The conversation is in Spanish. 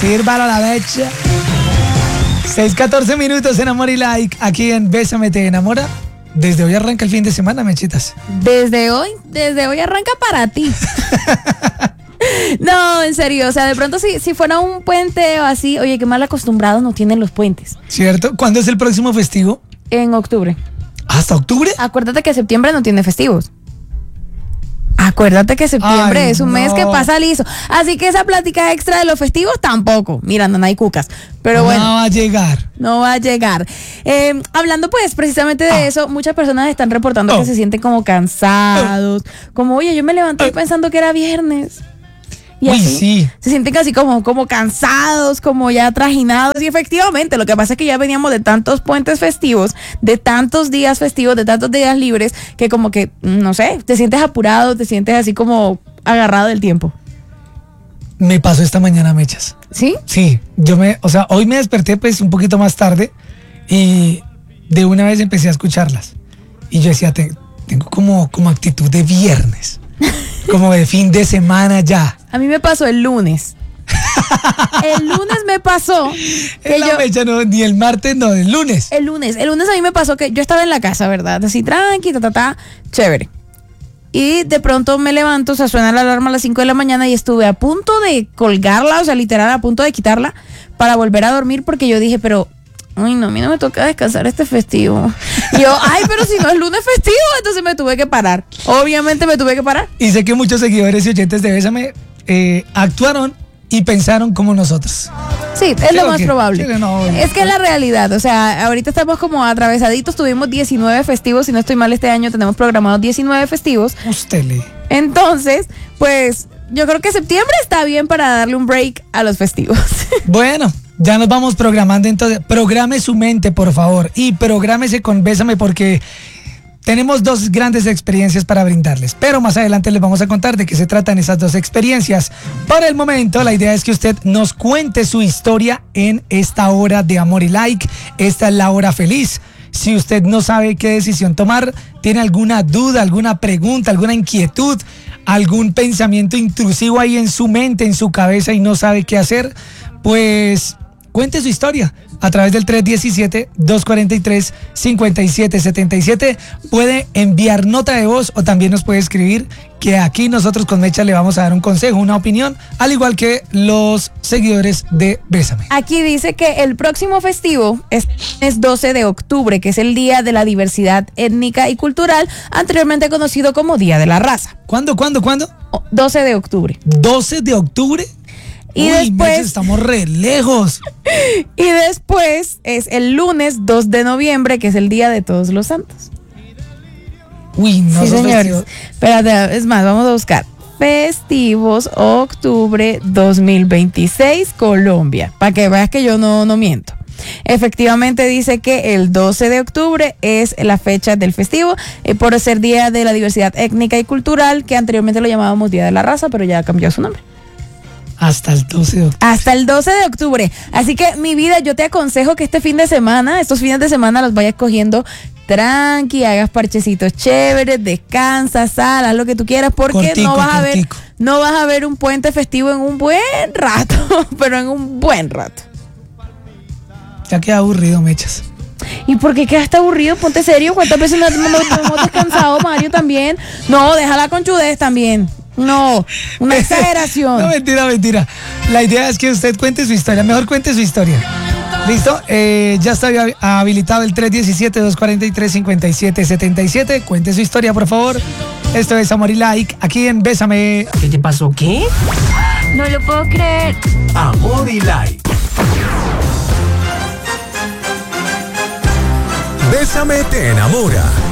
Sírvalo a la mecha. 6:14 minutos en Amor y Like, aquí en Bésame Te Enamora. Desde hoy arranca el fin de semana, mechitas. Desde hoy arranca para ti. No, en serio, o sea, de pronto si fuera un puente o así, oye, qué mal acostumbrados nos tienen los puentes. ¿Cierto? ¿Cuándo es el próximo festivo? En octubre. ¿Hasta octubre? Acuérdate que septiembre no tiene festivos. Acuérdate que septiembre es un mes que pasa liso. Así que esa plática extra de los festivos tampoco. Mira, no hay cucas. Pero bueno. No va a llegar. No va a llegar. Hablando pues precisamente de eso, muchas personas están reportando que se sienten como cansados. Como, oye, yo me levanté pensando que era viernes. Y uy, así, sí. se sienten casi como cansados, como ya trajinados. Y efectivamente, lo que pasa es que ya veníamos de tantos puentes festivos, de tantos días festivos, de tantos días libres, que como que, no sé, te sientes apurado, te sientes así como agarrado del tiempo. Me pasó esta mañana, mechas. ¿Sí? Sí, hoy me desperté pues un poquito más tarde y de una vez empecé a escucharlas. Y yo decía, tengo como actitud de viernes, como de fin de semana ya. A mí me pasó el lunes. El lunes me pasó que mecha, no, ni el martes, no, el lunes. El lunes a mí me pasó que yo estaba en la casa, ¿verdad? Así tranqui, chévere. Y de pronto me levanto, o sea, suena la alarma a las 5 de la mañana y estuve a punto de colgarla, o sea, literal, a punto de quitarla para volver a dormir porque yo dije, pero, ay, no, a mí no me toca descansar este festivo. Y yo, ay, pero si no es lunes festivo, entonces me tuve que parar. Obviamente me tuve que parar. Y sé que muchos seguidores y oyentes de Bésame actuaron y pensaron como nosotros. Sí, es lo más probable. Sí, no, es que es la realidad, o sea, ahorita estamos como atravesaditos, tuvimos 19 festivos, si no estoy mal este año tenemos programados 19 festivos. Entonces, pues, yo creo que septiembre está bien para darle un break a los festivos. Bueno, ya nos vamos programando, entonces, programe su mente, por favor, y prográmese con Bésame porque tenemos dos grandes experiencias para brindarles, pero más adelante les vamos a contar de qué se tratan esas dos experiencias. Por el momento, la idea es que usted nos cuente su historia en esta hora de Amor y Like. Esta es la hora feliz. Si usted no sabe qué decisión tomar, tiene alguna duda, alguna pregunta, alguna inquietud, algún pensamiento intrusivo ahí en su mente, en su cabeza y no sabe qué hacer, pues cuente su historia a través del 317-243-5777. Puede enviar nota de voz o también nos puede escribir, que aquí nosotros con Mecha le vamos a dar un consejo, una opinión, al igual que los seguidores de Bésame. Aquí dice que el próximo festivo es 12 de octubre, que es el Día de la Diversidad Étnica y Cultural, anteriormente conocido como Día de la Raza. ¿Cuándo? 12 de octubre. ¿12 de octubre? Y uy, después estamos re lejos. Y después es el lunes 2 de noviembre, que es el Día de Todos los Santos. Uy, no, sí, señores. Festivos. Espérate, es más, vamos a buscar festivos octubre 2026 Colombia, para que veas que yo no miento. Efectivamente dice que el 12 de octubre es la fecha del festivo, por ser Día de la Diversidad Étnica y Cultural, que anteriormente lo llamábamos Día de la Raza, pero ya cambió su nombre. Hasta el 12 de octubre. Hasta el 12 de octubre. Así que, mi vida, yo te aconsejo que estos fines de semana los vayas cogiendo tranqui, hagas parchecitos chéveres, descansa, sal, haz lo que tú quieras, porque no vas a ver un puente festivo en un buen rato, pero en un buen rato. Ya queda aburrido, Mechas. ¿Y por qué quedaste aburrido? Ponte serio. ¿Cuántas veces nos hemos descansado, Mario, también? No, déjala con chudez también. No, una exageración. No, mentira. La idea es que usted cuente su historia. Mejor cuente su historia. ¿Listo? Ya está habilitado el 317-243-5777. Cuente su historia, por favor. Esto es Amor y Like, aquí en Bésame. ¿Qué te pasó? ¿Qué? No lo puedo creer. Amor y Like. Bésame te enamora.